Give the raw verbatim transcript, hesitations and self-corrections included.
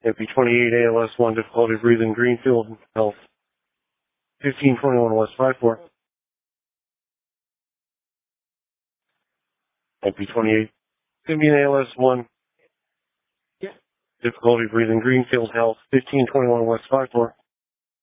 M P twenty-eight A L S one, difficulty breathing, Greenfield Health, fifteen twenty-one West five four. M P twenty-eight, Simeon A L S one, difficulty breathing, Greenfield Health, fifteen twenty-one West five four.